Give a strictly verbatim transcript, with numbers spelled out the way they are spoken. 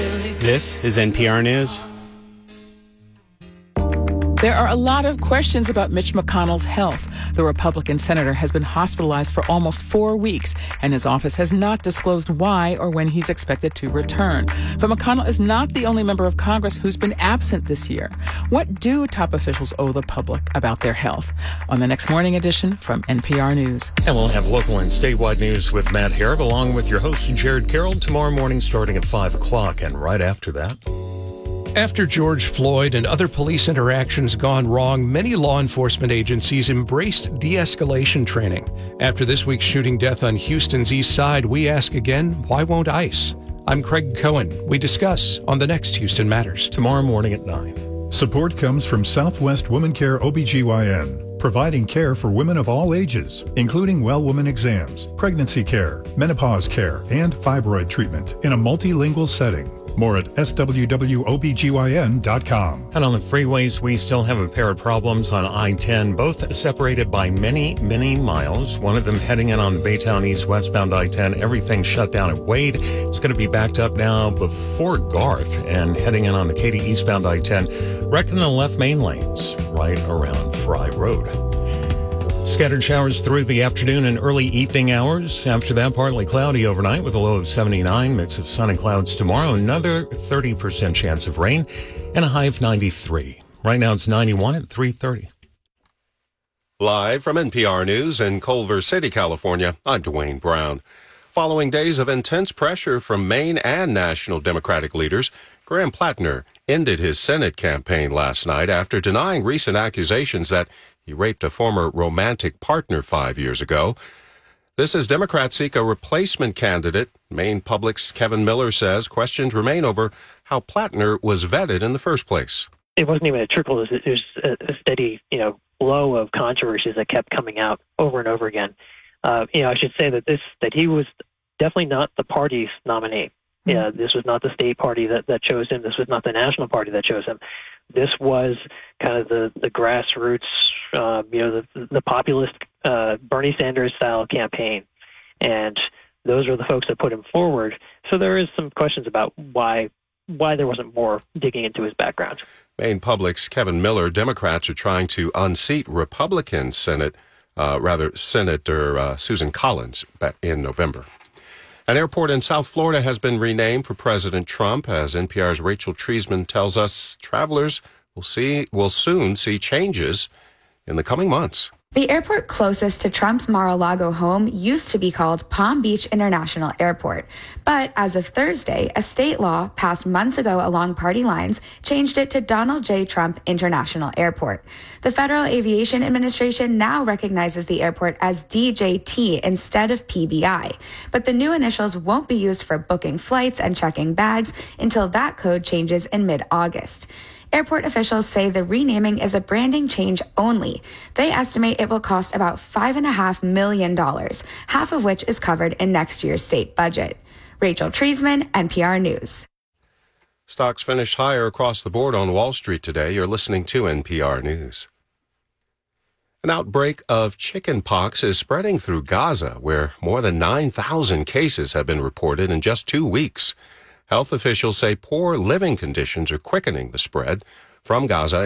This is N P R News. There are a lot of questions about Mitch McConnell's health. The Republican senator has been hospitalized for almost four weeks, and his office has not disclosed why or when he's expected to return. But McConnell is not the only member of Congress who's been absent this year. What do top officials owe the public about their health? On the next morning edition from N P R News. And we'll have local and statewide news with Matt Harrod, along with your host, Jared Carroll, tomorrow morning starting at five o'clock. And right after that... After George Floyd and other police interactions gone wrong, many law enforcement agencies embraced de-escalation training. After this week's shooting death on Houston's east side, we ask again, why won't ICE? I'm Craig Cohen. We discuss on the next Houston Matters. Tomorrow morning at nine. Support comes from Southwest Women Care O B G Y N, providing care for women of all ages, including well woman exams, pregnancy care, menopause care, and fibroid treatment in a multilingual setting. More at S W W O B G Y N dot com. And on the freeways, we still have a pair of problems on I ten, both separated by many, many miles. One of them heading in on the Baytown East westbound I ten. Everything shut down at Wade. It's going to be backed up now before Garth and heading in on the Katy eastbound I ten. Wrecked in the left main lanes right around Fry Road. Scattered showers through the afternoon and early evening hours. After that, partly cloudy overnight with a low of seventy-nine. Mix of sun and clouds tomorrow. Another thirty percent chance of rain and a high of ninety-three. Right now it's ninety-one at three thirty. Live from N P R News in Culver City, California, I'm Dwayne Brown. Following days of intense pressure from Maine and national Democratic leaders, Graham Plattner ended his Senate campaign last night after denying recent accusations that he raped a former romantic partner five years ago. This as Democrats seek a replacement candidate. Maine Public's Kevin Miller says questions remain over how Plattner was vetted in the first place. It wasn't even a trickle. It was a, a steady, you know, flow of controversies that kept coming out over and over again. Uh, you know, I should say that this that he was definitely not the party's nominee. Mm-hmm. Yeah, this was not the state party that, that chose him. This was not the national party that chose him. This was kind of the, the grassroots, uh, you know, the, the populist uh, Bernie Sanders style campaign. And those are the folks that put him forward. So there is some questions about why why there wasn't more digging into his background. Maine Public's Kevin Miller. Democrats are trying to unseat Republican Senate, uh, rather Senator uh, Susan Collins back in November. An airport in South Florida has been renamed for President Trump. As N P R's Rachel Treisman tells us, travelers will see will soon see changes in the coming months. The airport closest to Trump's Mar-a-Lago home used to be called Palm Beach International Airport. But as of Thursday, a state law passed months ago along party lines changed it to Donald J. Trump International Airport. The Federal Aviation Administration now recognizes the airport as D J T instead of P B I. But the new initials won't be used for booking flights and checking bags until that code changes in mid-August. Airport officials say the renaming is a branding change only. They estimate it will cost about five point five million dollars, half of which is covered in next year's state budget. Rachel Treisman, N P R News. Stocks finished higher across the board on Wall Street today. You're listening to N P R News. An outbreak of chickenpox is spreading through Gaza, where more than nine thousand cases have been reported in just two weeks. Health officials say poor living conditions are quickening the spread from Gaza